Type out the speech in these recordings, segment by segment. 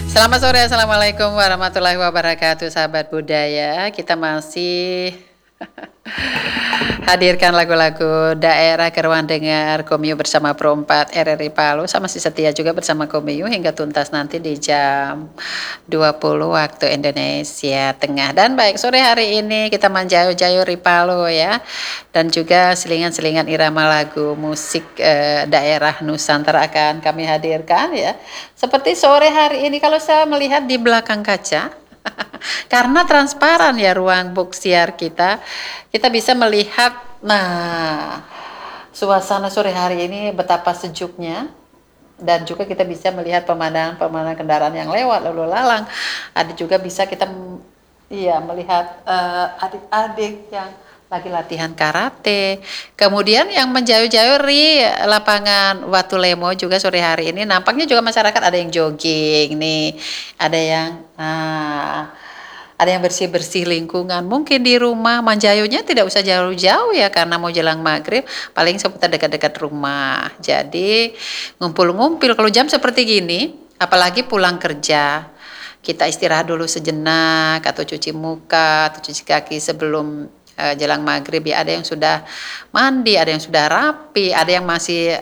Selamat sore, Assalamualaikum warahmatullahi wabarakatuh, sahabat budaya. Kita masih hadirkan lagu-lagu daerah ke ruang dengar Komio bersama Pro 4 RRI Palu. Sama si setia juga bersama Komio hingga tuntas nanti di jam 20 waktu Indonesia Tengah. Dan baik, sore hari ini kita manjayo-jayo Palu ya. Dan juga selingan-selingan irama lagu musik daerah Nusantara akan kami hadirkan ya. Seperti sore hari ini kalau saya melihat di belakang kaca karena transparan ya ruang boxiar kita bisa melihat, nah, suasana sore hari ini betapa sejuknya, dan juga kita bisa melihat pemandangan-pemandangan kendaraan yang lewat lalu lalang. Ada juga bisa kita melihat adik-adik yang lagi latihan karate. Kemudian yang menjayu-jayu di lapangan Watu Lemo juga sore hari ini nampaknya juga masyarakat ada yang jogging nih, ada yang bersih-bersih lingkungan. Mungkin di rumah manjayunya tidak usah jauh-jauh ya, karena mau jelang maghrib paling seputar dekat-dekat rumah. Jadi ngumpul-ngumpul kalau jam seperti gini, apalagi pulang kerja, kita istirahat dulu sejenak atau cuci muka atau cuci kaki sebelum jelang maghrib ya. Ada yang sudah mandi, ada yang sudah rapi, ada yang masih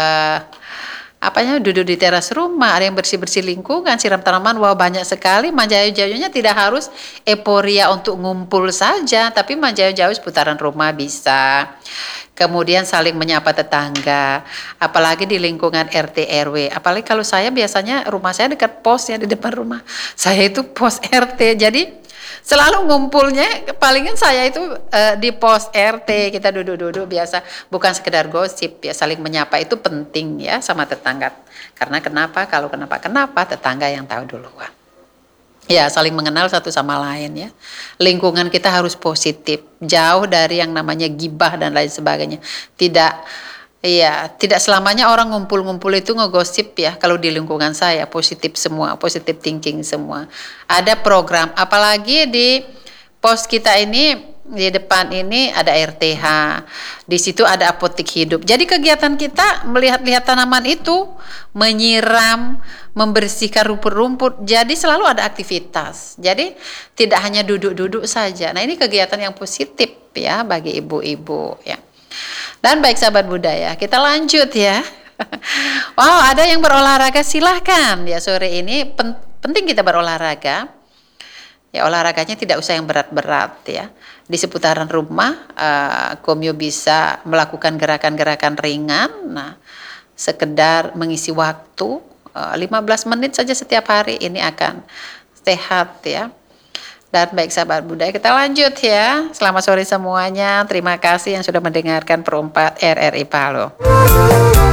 duduk di teras rumah, ada yang bersih-bersih lingkungan, siram tanaman. Wah, banyak sekali. Manjayu-jayunya tidak harus euforia untuk ngumpul saja, tapi manjayu-jayu seputaran rumah bisa. Kemudian saling menyapa tetangga, apalagi di lingkungan RT RW. Apalagi kalau saya biasanya rumah saya dekat pos ya, di depan rumah saya itu pos RT. Jadi selalu ngumpulnya palingan saya itu di pos RT, kita duduk-duduk biasa, bukan sekedar gosip ya, saling menyapa itu penting ya sama tetangga. Karena kalau kenapa tetangga yang tahu duluan. Ya, saling mengenal satu sama lain ya. Lingkungan kita harus positif, jauh dari yang namanya gibah dan lain sebagainya. Tidak selamanya orang ngumpul-ngumpul itu ngegosip ya. Kalau di lingkungan saya positif semua, positif thinking semua. Ada program, apalagi di pos kita ini, di depan ini ada RTH, di situ ada apotek hidup. Jadi kegiatan kita melihat-lihat tanaman itu, menyiram, membersihkan rumput-rumput. Jadi selalu ada aktivitas. Jadi tidak hanya duduk-duduk saja. Nah, ini kegiatan yang positif ya bagi ibu-ibu ya. Dan baik sahabat budaya, kita lanjut ya. Wow, ada yang berolahraga, silahkan ya. Sore ini penting kita berolahraga. Ya, olahraganya tidak usah yang berat-berat ya. Di seputaran rumah, Komio bisa melakukan gerakan-gerakan ringan. Nah, sekedar mengisi waktu 15 menit saja setiap hari, ini akan sehat ya. Dan baik sahabat budaya, kita lanjut ya. Selamat sore semuanya. Terima kasih yang sudah mendengarkan Pro 4 RRI Palu.